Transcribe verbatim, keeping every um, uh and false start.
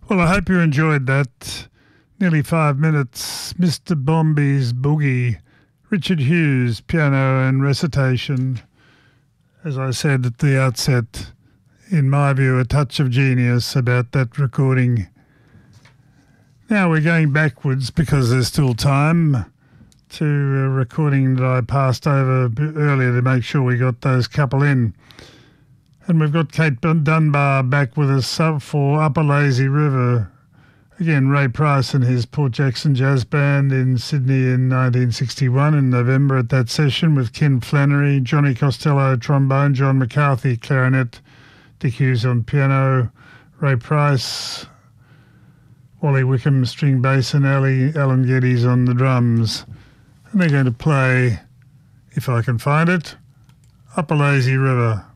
Well, I hope you enjoyed that. Nearly five minutes. Mister Bombi's Boogie. Richard Hughes, piano and recitation. As I said at the outset, in my view, a touch of genius about that recording. Now we're going backwards because there's still time to a recording that I passed over earlier to make sure we got those couple in. And we've got Kate Dunbar back with us for Upper Lazy River. Again, Ray Price and his Port Jackson Jazz Band in Sydney in nineteen sixty-one in November at that session with Ken Flannery, Johnny Costello trombone, John McCarthy clarinet, Dick Hughes on piano, Ray Price, Wally Wickham string bass and Ali, Alan Geddes on the drums. And they're going to play, if I can find it, Upper Lazy River.